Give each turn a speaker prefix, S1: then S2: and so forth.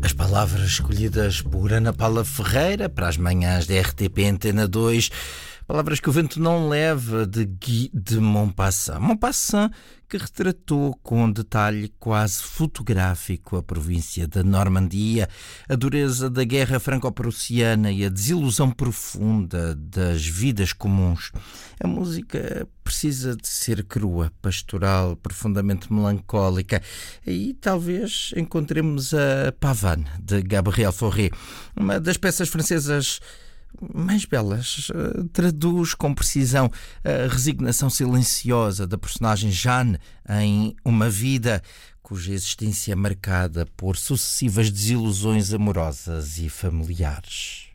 S1: As palavras escolhidas por Ana Paula Ferreira para as manhãs da RTP Antena 2, palavras que o vento não leva, de Guy de Maupassant. Maupassant, que retratou com detalhe quase fotográfico a província da Normandia, a dureza da guerra franco-prussiana e a desilusão profunda das vidas comuns. A música precisa de ser crua, pastoral, profundamente melancólica. Aí talvez encontremos a Pavane, de Gabriel Fauré, uma das peças francesas mais belas. Traduz com precisão a resignação silenciosa da personagem Jeanne em uma vida cuja existência é marcada por sucessivas desilusões amorosas e familiares.